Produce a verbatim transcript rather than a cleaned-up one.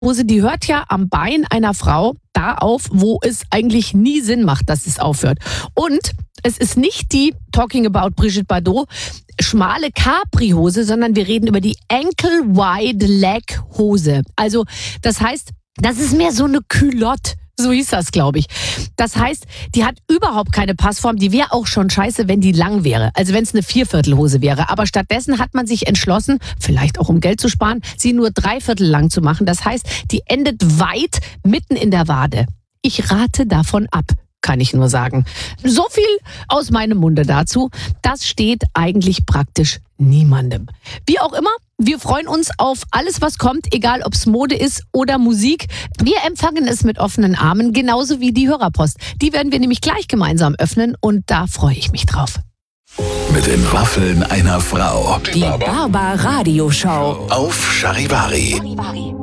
Hose, die hört ja am Bein einer Frau da auf, wo es eigentlich nie Sinn macht, dass es aufhört. Und es ist nicht die, talking about Brigitte Bardot, schmale Capri-Hose, sondern wir reden über die Ankle-Wide-Leg-Hose. Also das heißt, das ist mehr so eine Culotte. So hieß das, glaube ich. Das heißt, die hat überhaupt keine Passform. Die wäre auch schon scheiße, wenn die lang wäre. Also wenn es eine Vierviertelhose wäre. Aber stattdessen hat man sich entschlossen, vielleicht auch um Geld zu sparen, sie nur dreiviertel lang zu machen. Das heißt, die endet weit mitten in der Wade. Ich rate davon ab, kann ich nur sagen. So viel aus meinem Munde dazu. Das steht eigentlich praktisch niemandem. Wie auch immer, wir freuen uns auf alles, was kommt, egal ob es Mode ist oder Musik. Wir empfangen es mit offenen Armen, genauso wie die Hörerpost. Die werden wir nämlich gleich gemeinsam öffnen und da freue ich mich drauf. Mit den Waffeln einer Frau. Die Barbar Radio Show Auf Charivari.